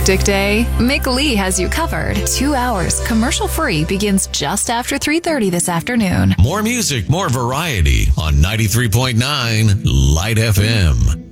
hectic day? Mick Lee has you covered. 2 hours, commercial-free, begins just after 3:30 this afternoon. More music, more variety on 93.9 Light FM.